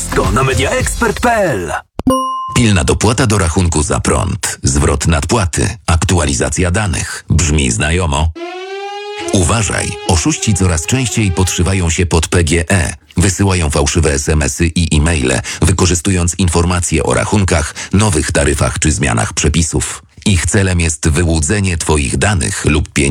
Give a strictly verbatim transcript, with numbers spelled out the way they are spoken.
Wszystko na media ekspert kropka p l. Pilna dopłata do rachunku za prąd, zwrot nadpłaty, aktualizacja danych. Brzmi znajomo? Uważaj, oszuści coraz częściej podszywają się pod P G E. Wysyłają fałszywe es em esy i e-maile, wykorzystując informacje o rachunkach, nowych taryfach czy zmianach przepisów. Ich celem jest wyłudzenie Twoich danych lub pieniędzy